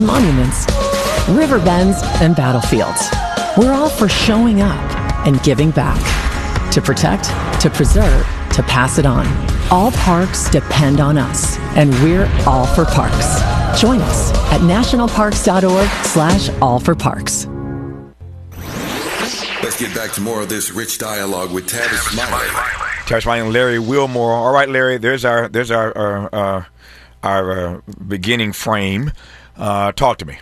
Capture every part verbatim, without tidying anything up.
monuments, riverbends, and battlefields. We're all for showing up and giving back. To protect, to preserve, to pass it on. All parks depend on us, and we're all for parks. Join us at nationalparks.org slash all for parks. Let's get back to more of this rich dialogue with Tavis Smiley. Tavis Smiley and Larry Wilmore. All right, Larry, there's our there's our our, uh, our uh, beginning frame. Uh, talk to me.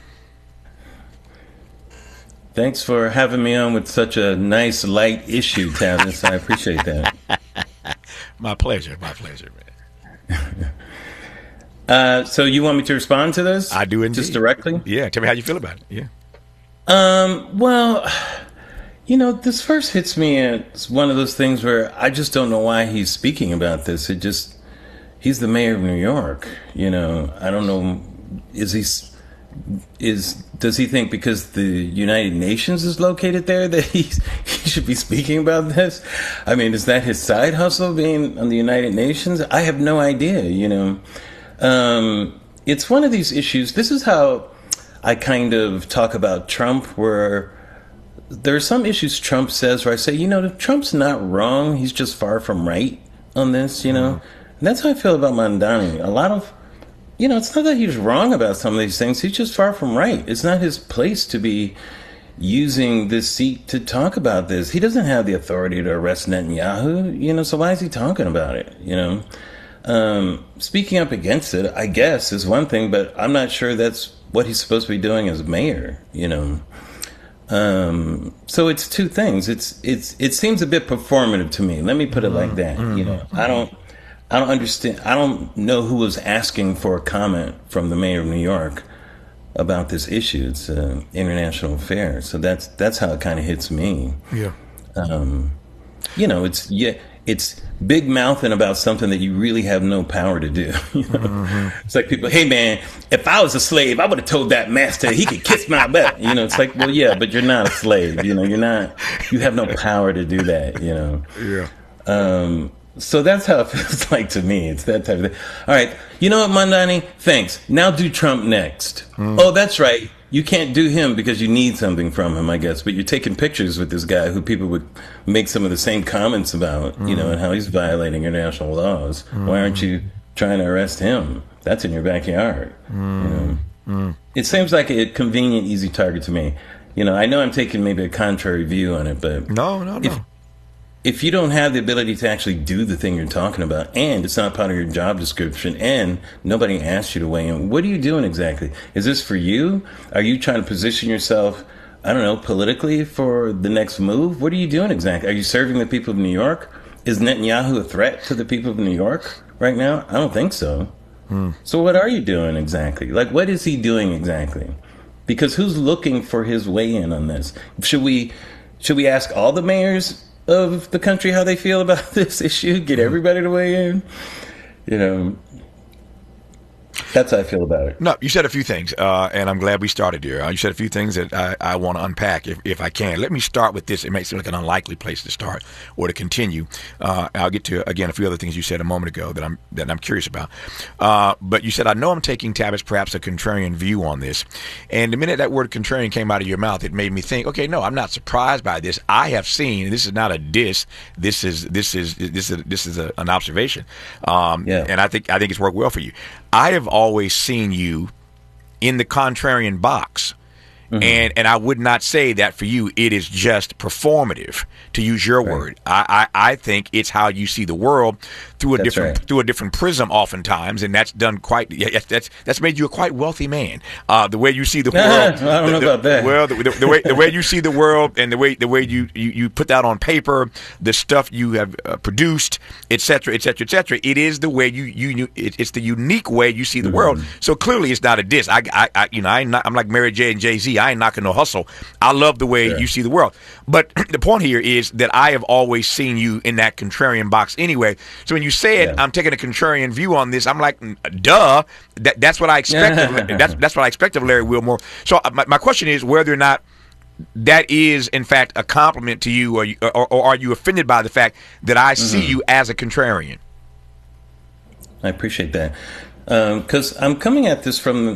Thanks for having me on with such a nice, light issue, Tavis. I appreciate that. My pleasure. My pleasure, man. uh, so you want me to respond to this? I do indeed. Just directly? Yeah. Tell me how you feel about it. Yeah. Um. Well, you know, this first hits me as one of those things where I just don't know why he's speaking about this. It just, he's the mayor of New York. You know, I don't know. Is he... Is does he think because the United Nations is located there that he he should be speaking about this? I mean, is that his side hustle, being on the United Nations? I have no idea. You know, um, it's one of these issues. This is how I kind of talk about Trump, where there are some issues Trump says where I say, you know, Trump's not wrong. He's just far from right on this. You know, and that's how I feel about Mamdani. A lot of You know, it's not that he's wrong about some of these things. He's just far from right. It's not his place to be using this seat to talk about this. He doesn't have the authority to arrest Netanyahu, you know, so why is he talking about it, you know? Um, speaking up against it, I guess, is one thing, but I'm not sure that's what he's supposed to be doing as mayor, you know? Um, so it's two things. It's, it's, it seems a bit performative to me. Let me put it like that, you know? I don't... I don't understand. I don't know who was asking for a comment from the mayor of New York about this issue. It's an international affair, so that's that's how it kind of hits me. Yeah. Um, you know, it's yeah, it's big mouthing about something that you really have no power to do. You know? Mm-hmm. It's like people, hey man, if I was a slave, I would have told that master he could kiss my butt. You know, it's like, well, yeah, but you're not a slave. You know, you're not. You have no power to do that. You know. Yeah. Um, So that's how it feels like to me. It's that type of thing. All right. You know what, Mamdani? Thanks. Now do Trump next. Mm. Oh, that's right. You can't do him because you need something from him, I guess. But you're taking pictures with this guy who people would make some of the same comments about, mm. you know, and how he's violating international laws. Mm. Why aren't you trying to arrest him? That's in your backyard. Mm. You know? Mm. It seems like a convenient, easy target to me. You know, I know I'm taking maybe a contrary view on it, but no, no, no. If, If you don't have the ability to actually do the thing you're talking about, and it's not part of your job description, and nobody asked you to weigh in, what are you doing exactly? Is this for you? Are you trying to position yourself, I don't know, politically for the next move? What are you doing exactly? Are you serving the people of New York? Is Netanyahu a threat to the people of New York right now? I don't think so. Hmm. So what are you doing exactly? Like, what is he doing exactly? Because who's looking for his weigh-in on this? Should we, should we ask all the mayors of the country how they feel about this issue, get everybody to weigh in? You know, that's how I feel about it. No, you said a few things, uh, and I'm glad we started here. Uh, you said a few things that I, I want to unpack, if, if I can. Let me start with this. It may seem like an unlikely place to start or to continue. Uh, I'll get to, again, a few other things you said a moment ago that I'm that I'm curious about. Uh, but you said, I know I'm taking, Tavis, perhaps a contrarian view on this. And the minute that word contrarian came out of your mouth, it made me think, okay, no, I'm not surprised by this. I have seen, this is not a diss, this is this is this is this is a, an observation. Um, yeah. And I think I think it's worked well for you. I have always seen you in the contrarian box. Mm-hmm. And and I would not say that for you it is just performative, to use your right. word. I, I, I think it's how you see the world through a that's different right. through a different prism oftentimes, and that's done quite. Yeah, that's that's made you a quite wealthy man. Uh, the way you see the world. I don't the, know the, about that. Well, the, the, the way the way you see the world, and the way the way you, you, you put that on paper, the stuff you have uh, produced, et cetera, et cetera, et cetera. It is the way you you, you it, it's the unique way you see the mm-hmm. world. So clearly, it's not a diss. I, I, I you know I ain't not, I'm like Mary J and Jay-Z. I ain't knocking no hustle. I love the way sure. you see the world. But the point here is that I have always seen you in that contrarian box anyway. So when you said yeah. I'm taking a contrarian view on this, I'm like, duh. That, that's what I expect. of, that's that's what I expect of Larry Wilmore. So my, my question is whether or not that is in fact a compliment to you, or, you, or, or are you offended by the fact that I mm-hmm. see you as a contrarian? I appreciate that, because um, I'm coming at this from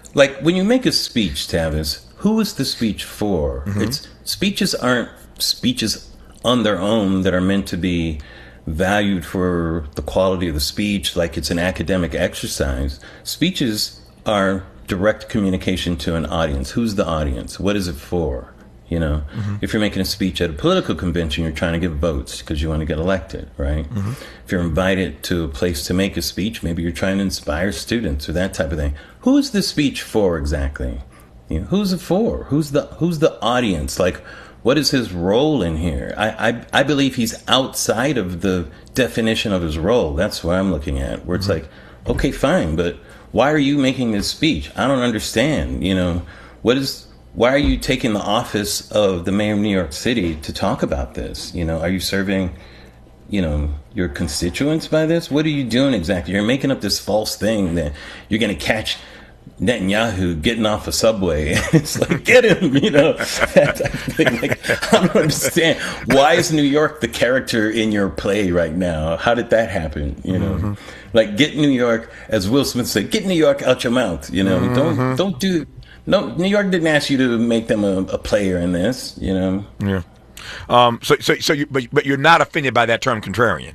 like when you make a speech, Tavis, who is the speech for? Mm-hmm. It's speeches aren't speeches on their own that are meant to be valued for the quality of the speech, like it's an academic exercise. Speeches are direct communication to an audience. Who's the audience? What is it for? You know, mm-hmm. if you're making a speech at a political convention, you're trying to get votes because you want to get elected, right? Mm-hmm. If you're invited to a place to make a speech, maybe you're trying to inspire students or that type of thing. Who is the speech for exactly? You know, who's it for? Who's the who's the audience? Like, what is his role in here? I, I I believe he's outside of the definition of his role. That's what I'm looking at. Where it's mm-hmm. like, okay, fine, but why are you making this speech? I don't understand. You know, what is? Why are you taking the office of the mayor of New York City to talk about this? You know, are you serving, you know, your constituents by this? What are you doing exactly? You're making up this false thing that you're going to catch Netanyahu getting off a subway. It's like, get him, you know, that type of thing. Like, I don't understand. Why is New York the character in your play right now? How did that happen? You know, mm-hmm. like get New York, as Will Smith said, get New York out your mouth. You know, mm-hmm. don't don't do. No, New York didn't ask you to make them a, a player in this. You know. Yeah. Um. So so so you but but you're not offended by that term, contrarian.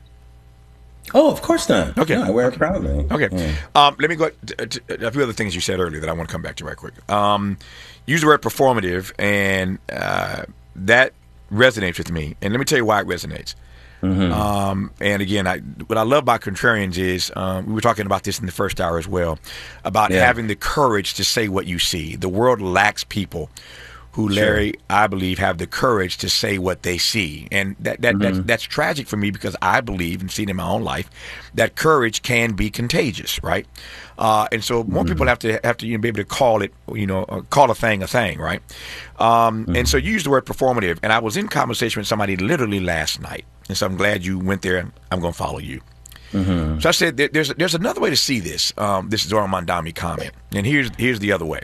Oh, of course not. Okay. No, I wear okay. it proudly. Okay. Yeah. Um, let me go to, to a few other things you said earlier that I want to come back to right quick. Um, use the word performative, and uh, that resonates with me. And let me tell you why it resonates. Mm-hmm. Um, and again, I, what I love about contrarians is um, we were talking about this in the first hour as well, about yeah. having the courage to say what you see. The world lacks people who, Larry, sure. I believe, have the courage to say what they see. And that, that, mm-hmm. that that's tragic for me because I believe, and seen in my own life, that courage can be contagious, right? Uh, and so more mm-hmm. people have to have to you know, be able to call it, you know, uh, call a thing a thing, right? Um, mm-hmm. And so you use the word performative. And I was in conversation with somebody literally last night. And so I'm glad you went there, and I'm going to follow you. Mm-hmm. So I said, there's there's another way to see this. Um, this is Zohran Mamdani comment. And here's here's the other way.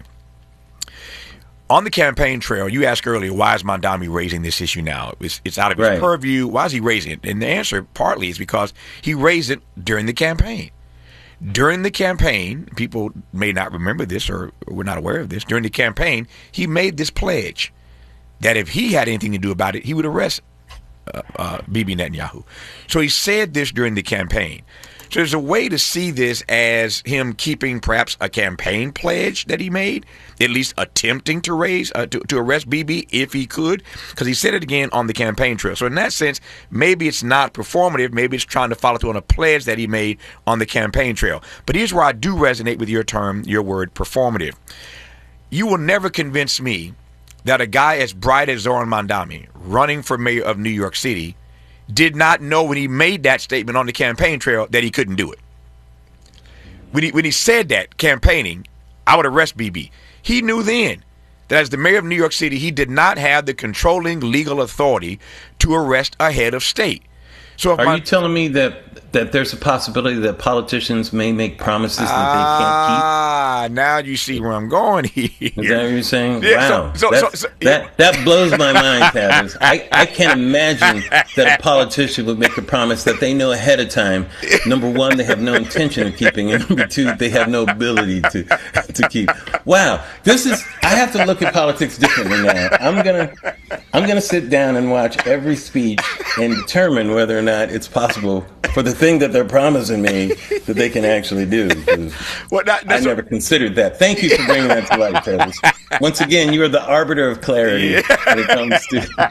On the campaign trail, you asked earlier, why is Mamdani raising this issue now? It's, it's out of his right. purview. Why is he raising it? And the answer partly is because he raised it during the campaign. During the campaign, people may not remember this or were not aware of this. During the campaign, he made this pledge that if he had anything to do about it, he would arrest uh, uh, Bibi Netanyahu. So he said this during the campaign. So there's a way to see this as him keeping perhaps a campaign pledge that he made, at least attempting to raise uh, to, to arrest Bibi if he could, because he said it again on the campaign trail. So in that sense, maybe it's not performative. Maybe it's trying to follow through on a pledge that he made on the campaign trail. But here's where I do resonate with your term, your word, performative. You will never convince me that a guy as bright as Zohran Mamdani, running for mayor of New York City, did not know when he made that statement on the campaign trail that he couldn't do it. When he, when he said that, campaigning, I would arrest Bibi. He knew then that as the mayor of New York City, he did not have the controlling legal authority to arrest a head of state. So if Are my, you telling me that that there's a possibility that politicians may make promises that ah, they can't keep? Ah, now you see where I'm going here. Is that what you're saying? Yeah, wow. So, so, that, so, so, that, yeah. that blows my mind, Tavis. I, I can't imagine that a politician would make a promise that they know ahead of time. Number one, they have no intention of keeping, and number two, they have no ability to to keep. Wow. This is I have to look at politics differently now. I'm gonna I'm gonna sit down and watch every speech and determine whether or not it's possible for the thing that they're promising me that they can actually do. Well, not, I never what, considered that. Thank you for bringing that to light, Travis. Once again, you are the arbiter of clarity yeah. when it comes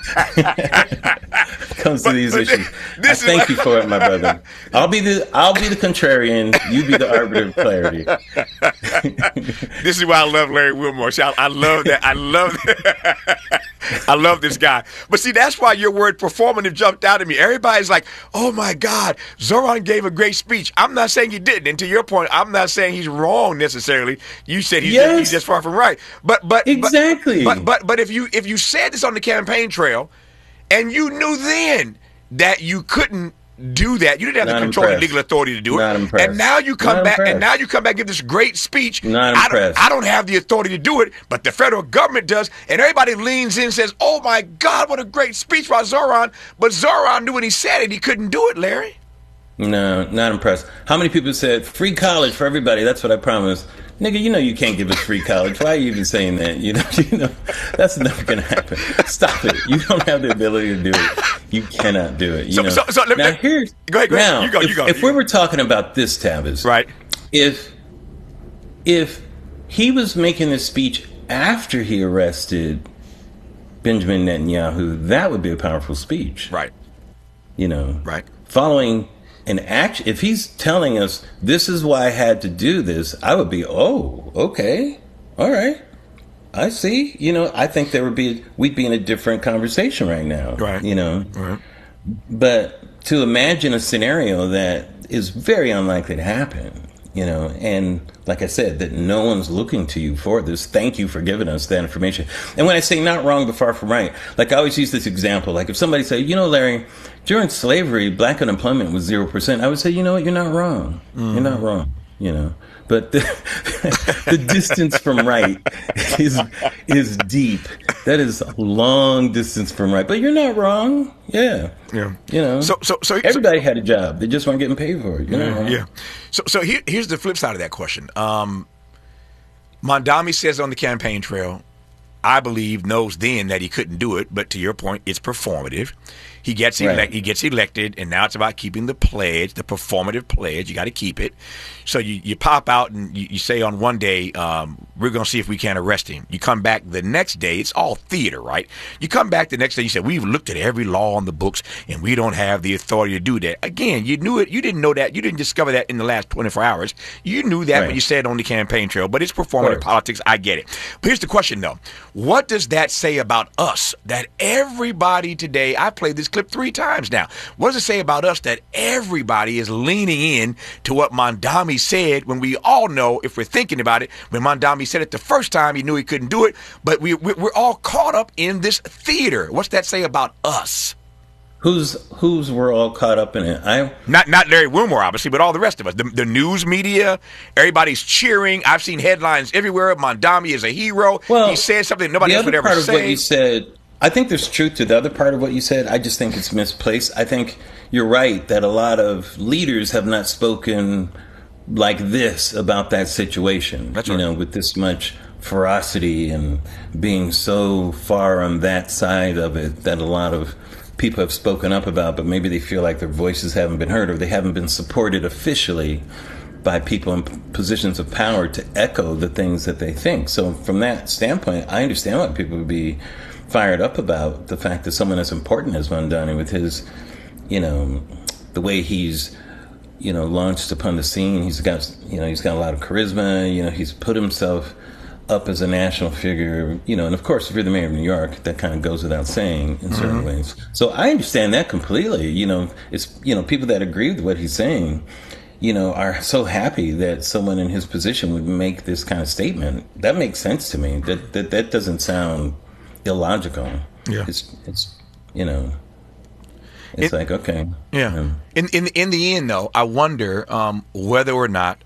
to comes but, to these issues. I thank like, you for it, my brother. I'll be the I'll be the contrarian. You be the arbiter of clarity. This is why I love Larry Wilmore. I, I love that. I love that. I love this guy. But see, that's why your word performative jumped out at me. Everybody's like, oh my God, Zohran gave a great speech. I'm not saying he didn't. And to your point, I'm not saying he's wrong necessarily. You said he's, yes. he's just far from right. But but exactly. But, but but if you if you said this on the campaign trail and you knew then that you couldn't do that, you didn't have Not the controlling impressed. legal authority to do Not it. Impressed. And now you come Not back impressed. and now you come back and give this great speech. Not I impressed. don't, I don't have the authority to do it, but the federal government does. And everybody leans in and says, oh my God, what a great speech by Zohran. But Zohran knew when he said it, he couldn't do it, Larry. No, not impressed. How many people said free college for everybody? That's what I promised. Nigga, you know you can't give us free college. Why are you even saying that? You know, you know that's never gonna happen. Stop it. You don't have the ability to do it. You cannot do it. You so, know. So, so let me, now here's go ahead. Go ahead. Now, you go. If, You go. if you we go. were talking about this, Tavis, right? If if he was making this speech after he arrested Benjamin Netanyahu, that would be a powerful speech, Right. You know, Right. Following an action, if he's telling us this is why I had to do this, I would be, oh, okay, all right, I see. You know, I think there would be we'd be in a different conversation right now, Right. You know, Right. But to imagine a scenario that is very unlikely to happen, you know, and like I said, that no one's looking to you for this. Thank you for giving us that information. And when I say not wrong, but far from right, like I always use this example. Like if somebody say, you know, Larry, during slavery, black unemployment was zero percent. I would say, you know what, you're not wrong. Mm. You're not wrong, you know. But the, the distance from right is is deep. That is a long distance from right. But you're not wrong. Yeah. Yeah. You know. So so so everybody had a job. They just weren't getting paid for it. You know? Yeah. So so here, here's the flip side of that question. Um, Mondami says on the campaign trail, I believe knows then that he couldn't do it, but to your point, it's performative. He gets elect, right. He gets elected, and now it's about keeping the pledge, the performative pledge. You got to keep it. So you, you pop out and you, you say on one day, um, we're going to see if we can arrest him. You come back the next day. It's all theater, right? You come back the next day. You say, we've looked at every law on the books, and we don't have the authority to do that. Again, you knew it. You didn't know that. You didn't discover that in the last twenty-four hours. You knew that right. when you said on the campaign trail, but it's performative politics. I get it. But here's the question, though. What does that say about us? That everybody today, I played this clip three times now. What does it say about us that everybody is leaning in to what Mondami said when we all know, if we're thinking about it, when Mondami said it the first time, he knew he couldn't do it, but we, we're all caught up in this theater. What's that say about us? Who's who's we're all caught up in it? I not not Larry Wilmore, obviously, but all the rest of us. The, the news media, everybody's cheering. I've seen headlines everywhere. Mondami is a hero. Well, he said something nobody else would ever say. The other part of what you said, I think there's truth to the other part of what you said. I just think it's misplaced. I think you're right that a lot of leaders have not spoken like this about that situation. That's you right. know, with this much ferocity and being so far on that side of it that a lot of people have spoken up about, but maybe they feel like their voices haven't been heard or they haven't been supported officially by people in positions of power to echo the things that they think. So from that standpoint, I understand why people would be fired up about the fact that someone as important as Mondani, with his, you know, the way he's, you know, launched upon the scene, he's got, you know, he's got a lot of charisma, you know, he's put himself up as a national figure, you know, and of course, if you're the mayor of New York, that kind of goes without saying in certain mm-hmm. ways. So I understand that completely. You know, it's, you know, people that agree with what he's saying, you know, are so happy that someone in his position would make this kind of statement. That makes sense to me. That that, that doesn't sound illogical. Yeah. It's, it's you know, it's it, like, okay. Yeah. Um, in, in, in the end, though, I wonder um, whether or not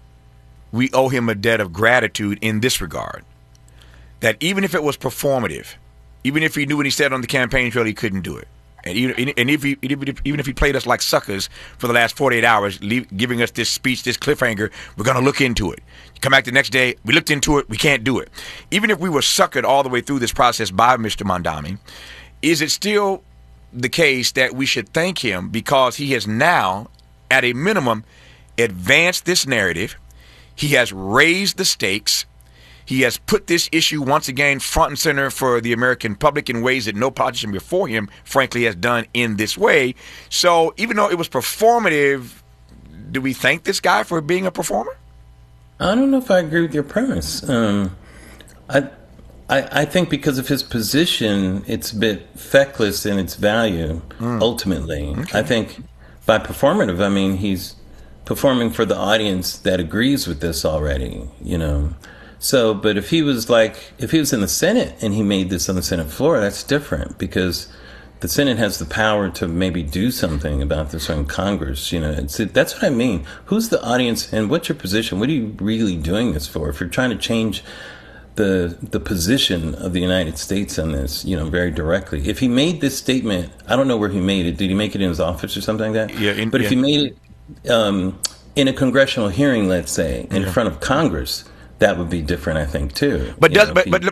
we owe him a debt of gratitude in this regard. That even if it was performative, even if he knew what he said on the campaign trail, he couldn't do it. And even, and if he, even if he played us like suckers for the last forty-eight hours, leave, giving us this speech, this cliffhanger, we're going to look into it. You come back the next day, we looked into it, we can't do it. Even if we were suckered all the way through this process by Mister Mondami, is it still the case that we should thank him because he has now, at a minimum, advanced this narrative? He has raised the stakes. He has put this issue once again front and center for the American public in ways that no politician before him, frankly, has done in this way. So even though it was performative, do we thank this guy for being a performer? I don't know if I agree with your premise. Um, I, I, I think because of his position, it's a bit feckless in its value, mm. ultimately. Okay. I think by performative, I mean he's performing for the audience that agrees with this already, you know. So, but if he was like, if he was in the Senate and he made this on the Senate floor, that's different because the Senate has the power to maybe do something about this in Congress, you know. It's, that's what I mean. Who's the audience and what's your position? What are you really doing this for? If you're trying to change the the position of the United States on this, you know, very directly. If he made this statement, I don't know where he made it. Did he make it in his office or something like that? Yeah. In, but if yeah. he made it um, in a congressional hearing, let's say, in Yeah. front of Congress, that would be different, I think, too. But You does know, but, he- but